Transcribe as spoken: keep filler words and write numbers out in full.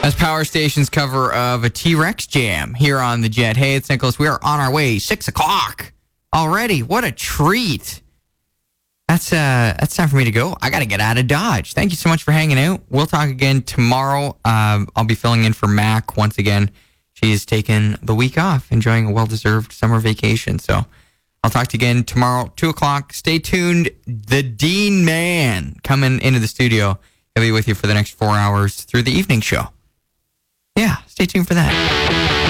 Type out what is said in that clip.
That's Power Station's cover of a T-Rex jam here on the Jet. Hey, it's Nicholas. We are on our way. Six o'clock already. What a treat. That's uh, that's time for me to go. I got to get out of Dodge. Thank you so much for hanging out. We'll talk again tomorrow. Um, I'll be filling in for Mac once again. She's taken the week off, enjoying a well-deserved summer vacation. So I'll talk to you again tomorrow, two o'clock. Stay tuned. The Dean Man coming into the studio. He'll be with you for the next four hours through the evening show. Yeah, stay tuned for that.